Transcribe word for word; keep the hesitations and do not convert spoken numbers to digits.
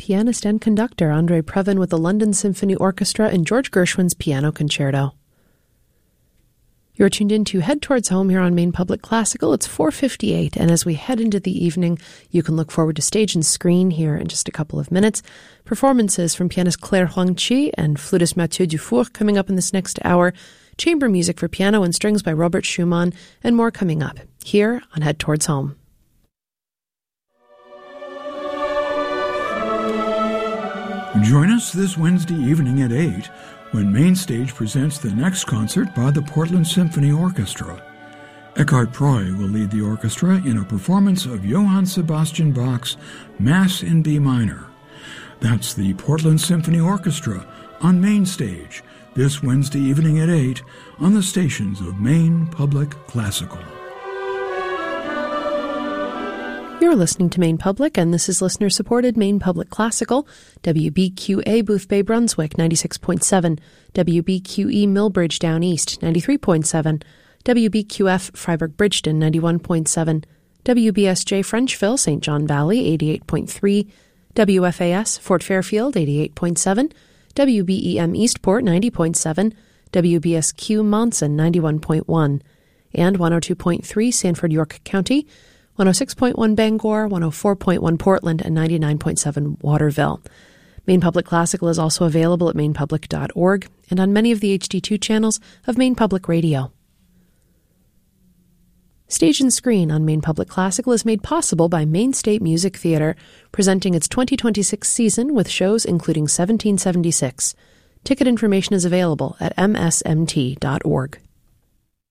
pianist and conductor Andrei Previn with the London Symphony Orchestra and George Gershwin's Piano Concerto. You're tuned in to Head Towards Home here on Maine Public Classical. It's four fifty-eight, and as we head into the evening, you can look forward to Stage and Screen here in just a couple of minutes. Performances from pianist Claire Huang-Chi and flutist Mathieu Dufour coming up in this next hour. Chamber music for piano and strings by Robert Schumann, and more coming up here on Head Towards Home. Join us this Wednesday evening at eight when Main Stage presents the next concert by the Portland Symphony Orchestra. Eckhard Preu will lead the orchestra in a performance of Johann Sebastian Bach's Mass in B minor. That's the Portland Symphony Orchestra on Main Stage this Wednesday evening at eight on the stations of Maine Public Classical. You're listening to Maine Public, and this is listener-supported Maine Public Classical, W B Q A Boothbay Brunswick, ninety-six point seven, W B Q E Millbridge Down East, ninety-three point seven, W B Q F Freiburg Bridgeton, ninety-one point seven, W B S J Frenchville, Saint John Valley, eighty-eight point three, W F A S Fort Fairfield, eighty-eight point seven, W B E M Eastport, ninety point seven, W B S Q Monson, ninety-one point one, and one oh two point three Sanford York County, one oh six point one Bangor, one oh four point one Portland, and ninety-nine point seven Waterville. Maine Public Classical is also available at maine public dot org and on many of the H D two channels of Maine Public Radio. Stage and Screen on Maine Public Classical is made possible by Maine State Music Theatre, presenting its twenty twenty-six season with shows including seventeen seventy-six. Ticket information is available at m s m t dot org.